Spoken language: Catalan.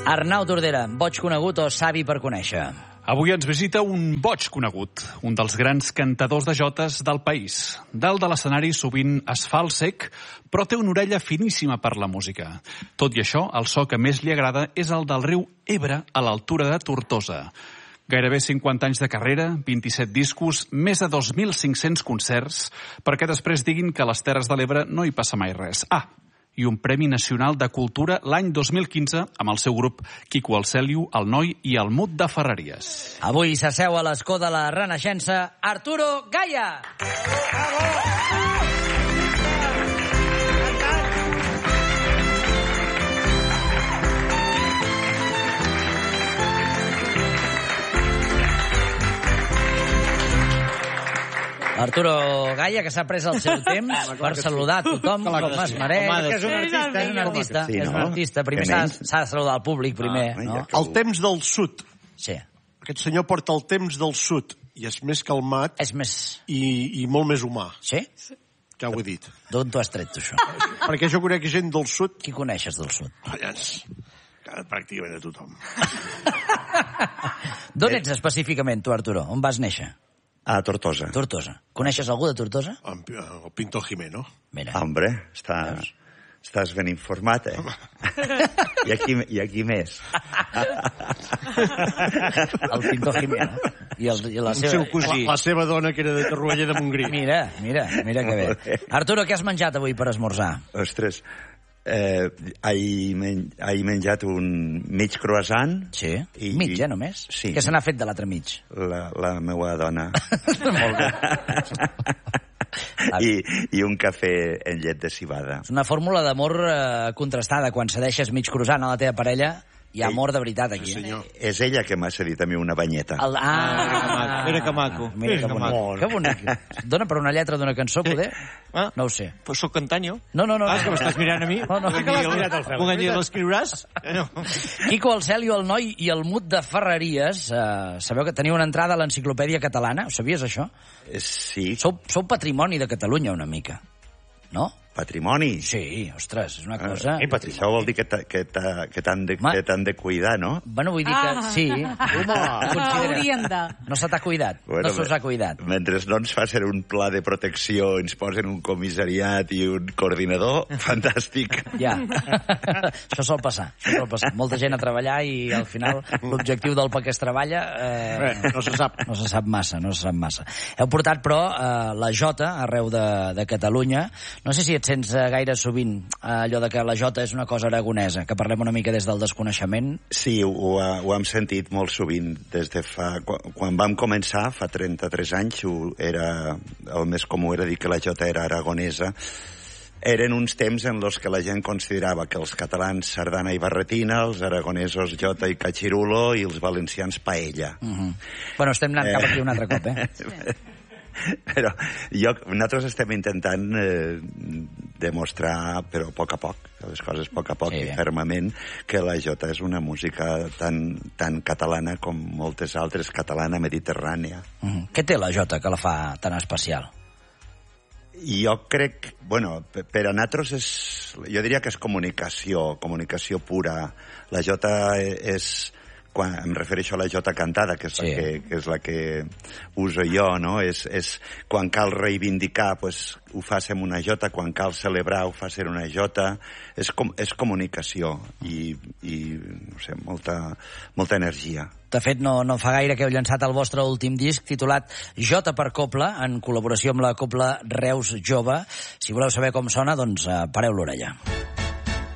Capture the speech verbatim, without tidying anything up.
Arnau Tordera, boig conegut o savi per conèixer? Avui ens visita un boig conegut, un dels grans cantadors de jotes del país. Dalt de l'escenari sovint es fa el cec, però té una orella finíssima per la música. Tot i això, el so que més li agrada és el del riu Ebre, a l'altura de Tortosa. Gairebé cinquanta anys de carrera, vint-i-set discos, més de dos mil cinc-cents concerts, perquè després diguin que a les Terres de l'Ebre no hi passa mai res. Ah, i un Premi Nacional de Cultura l'any dos mil quinze amb el seu grup Quico el Cèlio, el Noi i el Mut de Ferreries. Avui s'asseu a l'escó de la Renaixença Arturo Gaia. Bravo! Arturo Gaia, que s'ha pres el seu temps per saludar tothom com es mereix. És un artista. És un artista, és un artista. Primer s'ha de saludar al públic, primer. No? El temps del sud. Sí. Aquest senyor porta el temps del sud i és més calmat És més... i, i molt més humà, Sí? que ho he dit. D'on t'ho has tret, tu, això? Perquè jo conec gent del sud, Qui coneixes del sud? allans, pràcticament a tothom. D'on ets específicament, tu, Arturo? On vas néixer? A Tortosa. Tortosa. Coneixes algú de Tortosa? El, el Pintor Jimeno. Mira. Hombre, està, estàs ben informat, eh? I aquí, i aquí més. El Pintor Jimeno. I, el, i la El seva... seu cosí. La, la seva dona, que era de Torroella de Montgrí. Mira, mira, mira que bé. Arturo, què has menjat avui per esmorzar? Ostres, eh, he, men he menjat un mig croissant. Sí? I, Mig, eh, només? Sí. Què se n'ha fet de l'altre mig? La, la meva dona. Molt bé. I, I un cafè en llet de cibada. És una fórmula d'amor eh, contrastada. Quan cedeixes mig croissant a la teva parella, hi ha amor de veritat aquí. Sí, senyor. És ella que m'ha cedit a mi una banyeta. El... Ah, Mira que maco. Mira que bonic. Que bonic. Dona per una lletra d'una cançó, poder? Ah? No ho sé. Pues soc cantant, jo. No, no, no. Ah, és que m'estàs mirant a mi? No, no. Que l'has mirat al cel. Un any l'escriuràs? No. Quico el Cèlio, el Noi i el Mut de Ferreries. Eh, sabeu que teniu una entrada a l'Enciclopèdia Catalana? Ho sabies, això? Eh, Sí, Sou, sou patrimoni de Catalunya, una mica. No? patrimoni. Sí, ostres, és una cosa... Ah, això vol dir que t'ha- que t'ha- que t'han de, Ma- que t'han de cuidar, no? Bueno, vull dir que Ah. sí. Considera- Haurien de. No se t'ha cuidat, no se us ha cuidat. Mentre no ens facin un pla de protecció, ens posen un comissariat i un coordinador, fantàstic. Ja. Això sol passar, això sol passar. Molta gent a treballar i al final l'objectiu del pa que es treballa eh, Bé, no se sap. no se sap massa, no se sap massa. Heu portat, però, eh, la Jota arreu de, de Catalunya. No sé si et sents eh, gaire sovint eh, allò de que la Jota és una cosa aragonesa, que parlem una mica des del desconeixement. Sí, ho, ho, ha- ho hem sentit molt sovint des de fa... Quan, quan vam començar, fa trenta-tres anys, ho era, el més comú era dir que la Jota era aragonesa. Eren uns temps en els que la gent considerava que els catalans sardana i barretina, els aragonesos jota i cachirulo i els valencians paella. Uh -huh. Bueno, estem anant cap aquí un altre cop, eh? Però jo, nosaltres estem intentant eh, demostrar, però a poc a poc, les coses a poc a poc Sí. i fermament, que la jota és una música tan, tan catalana com moltes altres, catalana mediterrània. Uh -huh. Què té la Jota que la fa tan especial? I jo crec, bueno, per, per a nosaltres és, jo diria que és comunicació, comunicació pura. La jota és, quan em refereixo a la jota cantada, que és, Sí. la, que, que és la que uso jo, no? És, és quan cal reivindicar, pues, ho fas amb una jota, quan cal celebrar, ho fas en una jota. És, com, és comunicació i, i no sé, molta, molta energia. De fet, no, no fa gaire que heu llançat el vostre últim disc titulat Jota per Copla, en col·laboració amb la Copla Reus Jove. Si voleu saber com sona, doncs eh, pareu l'orella.